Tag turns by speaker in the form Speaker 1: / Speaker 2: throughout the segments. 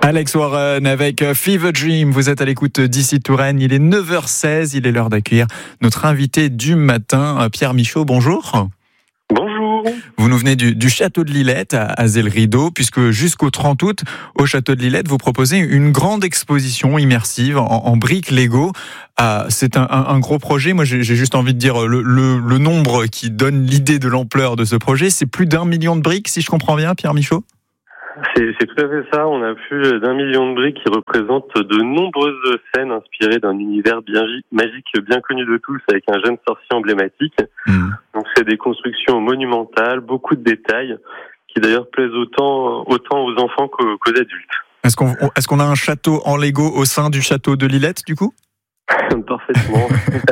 Speaker 1: Alex Warren avec Fever Dream. Vous êtes à l'écoute d'Ici Touraine. Il est 9h16. Il est l'heure d'accueillir notre invité du matin, Pierre Michaud. Bonjour.
Speaker 2: Bonjour.
Speaker 1: Vous nous venez du château de Lillette à Azay-le-Rideau, puisque jusqu'au 30 août, au château de Lillette, vous proposez une grande exposition immersive en briques Lego. C'est un gros projet. Moi, j'ai juste envie de dire le nombre qui donne l'idée de l'ampleur de ce projet. C'est plus d'1 million de briques, si je comprends bien, Pierre Michaud.
Speaker 2: C'est tout à fait ça. On a plus d'1 million de briques qui représentent de nombreuses scènes inspirées d'un univers magique bien connu de tous, avec un jeune sorcier emblématique. Donc c'est des constructions monumentales, beaucoup de détails, qui d'ailleurs plaisent autant aux enfants qu'aux adultes.
Speaker 1: Est-ce qu'on a un château en Lego au sein du château de Lillette, du coup?
Speaker 2: Parfaitement.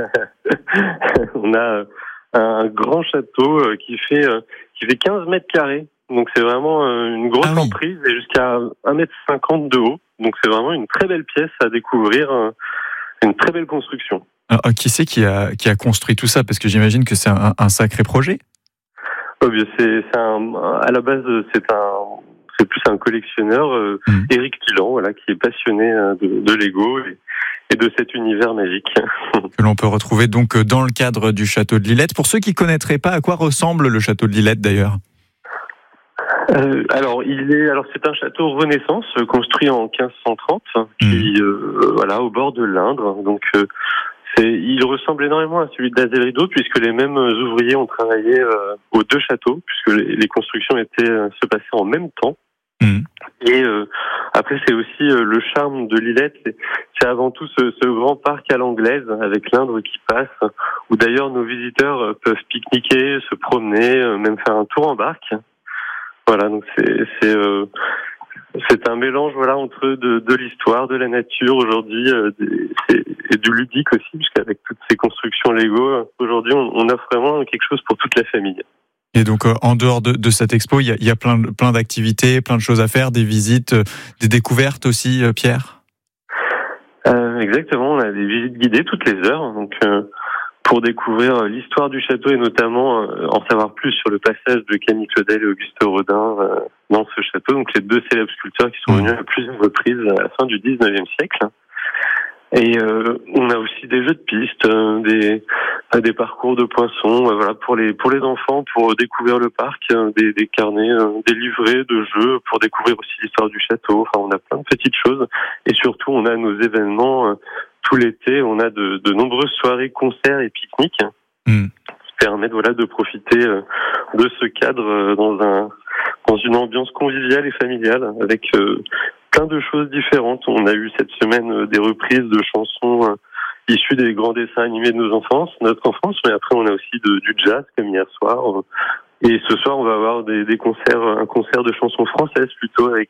Speaker 2: On a un grand château qui fait 15 mètres carrés. Donc c'est vraiment une grosse emprise et jusqu'à 1,50 m de haut. Donc c'est vraiment une très belle pièce à découvrir, une très belle construction.
Speaker 1: Alors, qui c'est qui a construit tout ça? Parce que j'imagine que c'est un sacré projet.
Speaker 2: À la base, c'est plus un collectionneur, Éric Tilan, voilà, qui est passionné de Lego et de cet univers magique.
Speaker 1: Que l'on peut retrouver donc dans le cadre du château de Lillette. Pour ceux qui ne connaîtraient pas, à quoi ressemble le château de Lillette d'ailleurs?
Speaker 2: Alors c'est un château Renaissance construit en 1530 qui au bord de l'Indre. Donc il ressemble énormément à celui d'Azay-le-Rideau puisque les mêmes ouvriers ont travaillé aux deux châteaux puisque les constructions se passaient en même temps. Et après c'est aussi le charme de Lillette, c'est avant tout ce grand parc à l'anglaise avec l'Indre qui passe, où d'ailleurs nos visiteurs peuvent pique-niquer, se promener, même faire un tour en barque. Voilà, donc c'est un mélange entre de l'histoire, de la nature aujourd'hui et du ludique aussi, puisqu'avec toutes ces constructions Lego, aujourd'hui on offre vraiment quelque chose pour toute la famille.
Speaker 1: Et donc en dehors de cette expo, il y a plein d'activités, plein de choses à faire, des visites, des découvertes aussi, Pierre.
Speaker 2: Exactement, on a des visites guidées toutes les heures, donc pour découvrir l'histoire du château et notamment en savoir plus sur le passage de Camille Claudel et Auguste Rodin dans ce château, donc les deux célèbres sculpteurs qui sont venus à plusieurs reprises à la fin du 19e siècle. Et on a aussi des jeux de pistes, des parcours de poissons, pour les enfants, pour découvrir le parc, des carnets, des livrets de jeux, pour découvrir aussi l'histoire du château. Enfin, on a plein de petites choses. Et surtout, on a nos événements tout l'été. On a de nombreuses soirées, concerts et pique-niques qui permettent de profiter de ce cadre dans une ambiance conviviale et familiale avec plein de choses différentes. On a eu cette semaine des reprises de chansons issues des grands dessins animés de notre enfance, mais après on a aussi du jazz comme hier soir. Et ce soir on va avoir des concerts, un concert de chansons françaises plutôt avec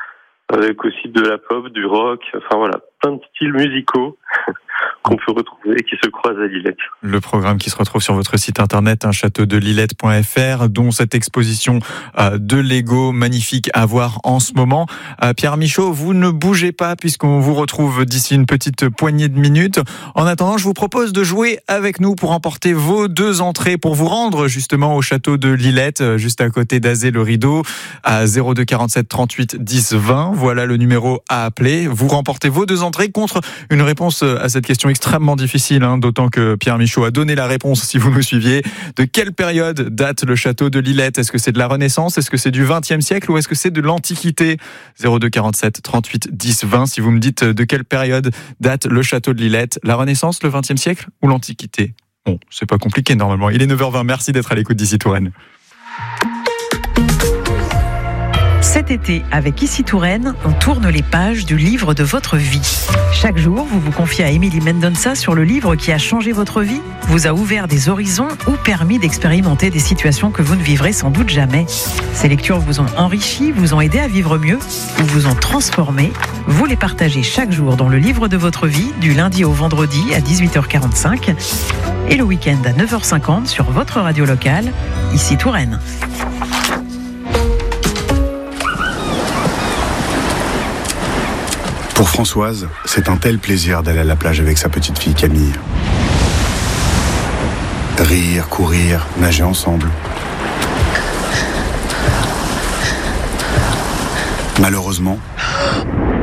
Speaker 2: aussi de la pop, du rock, plein de styles musicaux qu'on peut retrouver et qui se croisent à Lillette.
Speaker 1: Le programme qui se retrouve sur votre site internet, châteaudelillette.fr, dont cette exposition de Lego magnifique à voir en ce moment. Pierre Michaud, vous ne bougez pas puisqu'on vous retrouve d'ici une petite poignée de minutes. En attendant, je vous propose de jouer avec nous pour emporter vos 2 entrées pour vous rendre justement au château de Lillette, juste à côté d'Azay-le-Rideau, à 02 47 38 10 20. Voilà le numéro à appeler. Vous remportez vos 2 entrées contre une réponse à cette question extrêmement difficile, d'autant que Pierre Michaud a donné la réponse, si vous nous suiviez. De quelle période date le château de Lillette? Est-ce que c'est de la Renaissance? Est-ce que c'est du XXe siècle? Ou est-ce que c'est de l'Antiquité? 02 47 38 10 20. Si vous me dites de quelle période date le château de Lillette, la Renaissance, le XXe siècle ou l'Antiquité? Bon, c'est pas compliqué normalement. Il est 9h20. Merci d'être à l'écoute d'Ici Touraine.
Speaker 3: Cet été, avec Ici Touraine, on tourne les pages du livre de votre vie. Chaque jour, vous vous confiez à Émilie Mendonça sur le livre qui a changé votre vie, vous a ouvert des horizons ou permis d'expérimenter des situations que vous ne vivrez sans doute jamais. Ces lectures vous ont enrichi, vous ont aidé à vivre mieux ou vous ont transformé. Vous les partagez chaque jour dans le livre de votre vie, du lundi au vendredi à 18h45 et le week-end à 9h50 sur votre radio locale, Ici Touraine.
Speaker 4: Pour Françoise, c'est un tel plaisir d'aller à la plage avec sa petite fille Camille. Rire, courir, nager ensemble. Malheureusement,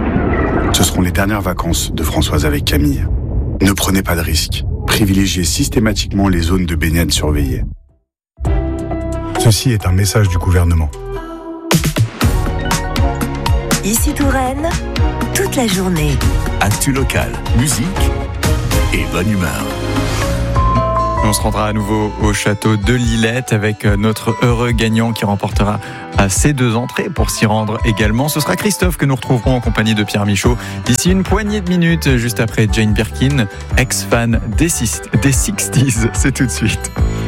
Speaker 4: Ce seront les dernières vacances de Françoise avec Camille. Ne prenez pas de risques. Privilégiez systématiquement les zones de baignade surveillées. Ceci est un message du gouvernement.
Speaker 5: Ici Touraine, toute la journée.
Speaker 6: Actu locale, musique et bonne humeur.
Speaker 1: On se rendra à nouveau au château de Lillette avec notre heureux gagnant qui remportera ses 2 entrées pour s'y rendre également. Ce sera Christophe que nous retrouverons en compagnie de Pierre Michaud d'ici une poignée de minutes, juste après Jane Birkin, ex-fan des 60s. C'est tout de suite.